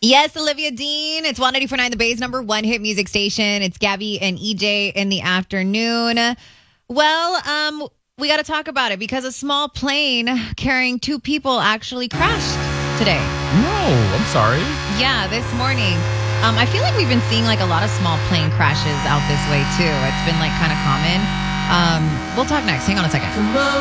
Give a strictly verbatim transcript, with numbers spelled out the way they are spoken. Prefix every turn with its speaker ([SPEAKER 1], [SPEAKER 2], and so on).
[SPEAKER 1] Yes, Olivia Dean. It's one ninety-four point nine The Bay's number one hit music station. It's Gabby and E J in the afternoon. Well, um, we got to talk about it because a small plane carrying two people actually crashed today.
[SPEAKER 2] No, I'm sorry.
[SPEAKER 1] Yeah, this morning. Um, I feel like we've been seeing like a lot of small plane crashes out this way too. It's been like kind of common. Um, we'll talk next. Hang on a second.